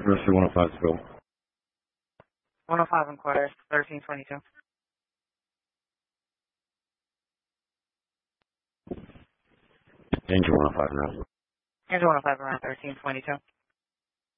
Mercy 105 spill. 105 inquire, 1322. Danger 105 now. Danger 105 around 1322.